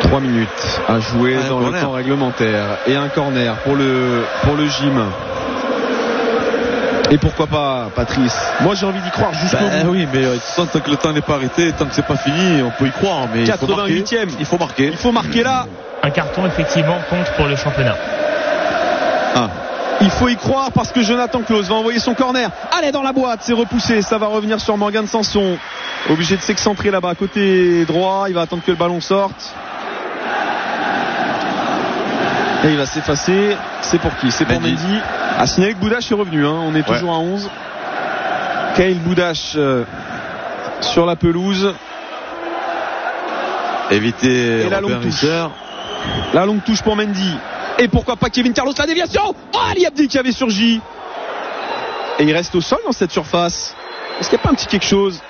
3 minutes à jouer dans le temps réglementaire et un corner pour le gym. Et pourquoi pas Patrice? Moi j'ai envie d'y croire jusqu'au bout. Oui, mais tant que le temps n'est pas arrêté, tant que c'est pas fini, on peut y croire. Mais 88e. Il faut marquer. Il faut marquer là. Un carton effectivement compte pour le championnat. Il faut y croire parce que Jonathan Clauss va envoyer son corner. Allez dans la boîte, c'est repoussé. Ça va revenir sur Morgan Sanson. Obligé de s'excentrer là-bas côté droit. Il va attendre que le ballon sorte. Et il va s'effacer. C'est pour qui? C'est pour Mendy. À signaler que Boudache est revenu. On est toujours à 11. Kyle Boudache sur la pelouse. Éviter et la longue touche. La longue touche pour Mendy. Et pourquoi pas Kevin Carlos, la déviation. Ali Abdi qui avait surgi. Et il reste au sol dans cette surface. Est-ce qu'il n'y a pas un petit quelque chose?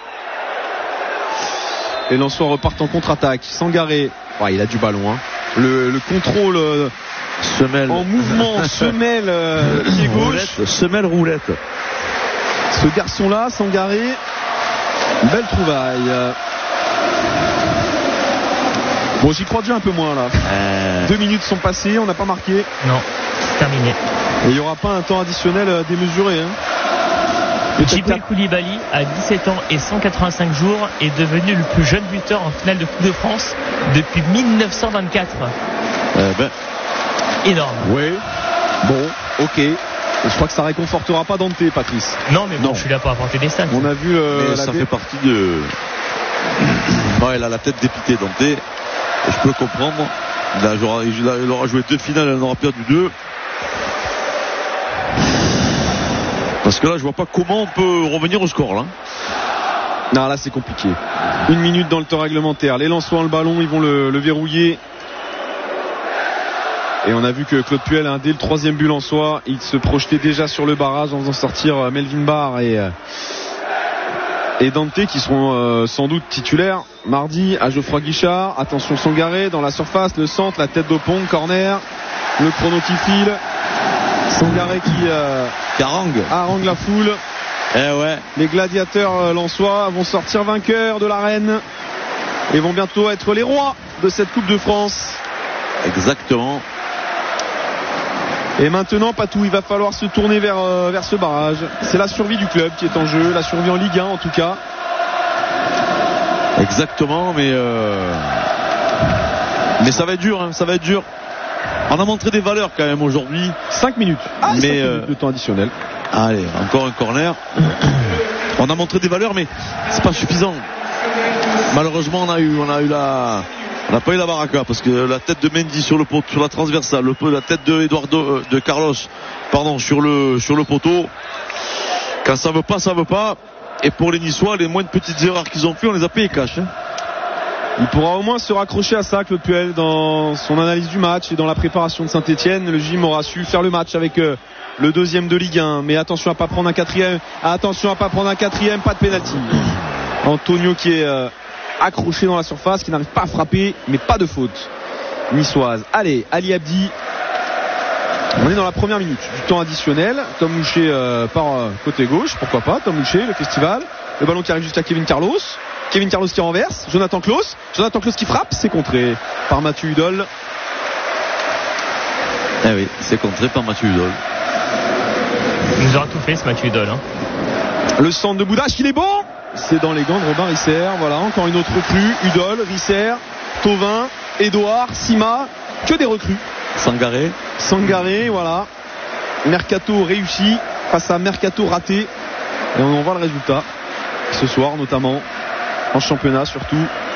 Les Lensois repartent en contre-attaque. Sangaré. Il a du ballon. Le contrôle en mouvement, semelle pied gauche. Semelle roulette. Ce garçon-là, Sangaré, belle trouvaille. Bon, j'y crois déjà un peu moins là. 2 minutes sont passées, on n'a pas marqué. Non, c'est terminé. Et il n'y aura pas un temps additionnel démesuré. Djibril Koulibaly, à 17 ans et 185 jours, est devenu le plus jeune buteur en finale de Coupe de France depuis 1924. Énorme. Oui. Bon, ok. Je crois que ça réconfortera pas Dante, Patrice. Non, mais bon, je suis là pour apporter des stats. On a vu ça fait partie de. Il a la tête dépitée, Dante. Et je peux le comprendre. Il aura joué 2 finales, il en aura perdu 2. Parce que là, je vois pas comment on peut revenir au score là. Non, là c'est compliqué. 1 minute dans le temps réglementaire. Les Lensois ont le ballon, ils vont le verrouiller. Et on a vu que Claude Puel, dès le 3e but lensois, il se projetait déjà sur le barrage en faisant sortir Melvin Barr et Dante, qui seront sans doute titulaires mardi à Geoffroy Guichard. Attention Sangaré dans la surface, le centre, la tête d'Opong, corner, le chrono qui file. Sangaré qui harangue la foule. Les gladiateurs lensois vont sortir vainqueurs de l'arène et vont bientôt être les rois de cette Coupe de France. Exactement. Et maintenant, Patou, il va falloir se tourner vers ce barrage. C'est la survie du club qui est en jeu, la survie en Ligue 1 en tout cas. Exactement, mais ça va être dur, ça va être dur. On a montré des valeurs quand même aujourd'hui. 5 minutes. Mais 5 minutes de temps additionnel. Allez, encore un corner. On a montré des valeurs, mais c'est pas suffisant. Malheureusement, on n'a pas eu la baraka parce que la tête de Mendy sur le poteau, sur la transversale, la tête de Carlos, sur le poteau. Quand ça veut pas, ça veut pas. Et pour les Niçois, les moindres petites erreurs qu'ils ont fait, on les a payées cash. Il pourra au moins se raccrocher à ça, Claude Puel, dans son analyse du match et dans la préparation de Saint-Etienne. Le gym aura su faire le match avec le 2e de Ligue 1. Mais attention à pas prendre un 4e. Attention à pas prendre un 4e, pas de pénalty. Antonio qui est accroché dans la surface, qui n'arrive pas à frapper, mais pas de faute niçoise. Allez, Ali Abdi. On est dans la première minute du temps additionnel. Tom Moucher par côté gauche, pourquoi pas, Tom Moucher, le festival. Le ballon qui arrive jusqu'à Kevin Carlos qui renverse. Jonathan Clauss qui frappe, c'est contré par Mathieu Hudol. Oui, c'est contré par Mathieu Hudol. Il nous aura tout fait ce Mathieu Hudol. Le centre de Boudache, il est bon. C'est dans les gants de Robin Risser. Voilà, encore une autre recrue. Hudol, Risser, Thauvin, Edouard, Sima. Que des recrues. Sangaré, voilà. Mercato réussi face à Mercato raté. Et on en voit le résultat ce soir, notamment en championnat surtout.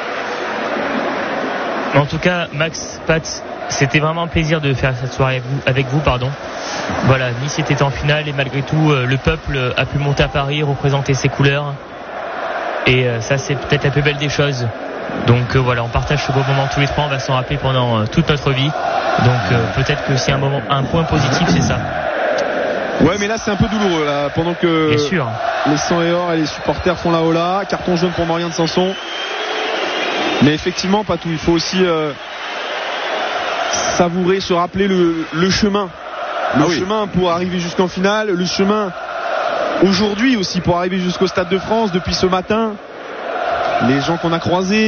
En tout cas, Max, Pat, c'était vraiment un plaisir de faire cette soirée avec vous. Voilà, Nice était en finale et malgré tout, le peuple a pu monter à Paris, représenter ses couleurs. Et ça, c'est peut-être la plus belle des choses. Donc voilà, on partage ce beau moment tous les trois, on va s'en rappeler pendant toute notre vie. Donc peut-être que c'est un point positif, c'est ça. Ouais, mais là c'est un peu douloureux là, pendant que bien sûr, les 100 et or et les supporters font la hola. Carton jaune pour Morgan Sanson. Mais effectivement, Patou, il faut aussi savourer, se rappeler le chemin. Le chemin pour arriver jusqu'en finale, le chemin aujourd'hui aussi pour arriver jusqu'au Stade de France depuis ce matin. Les gens qu'on a croisés.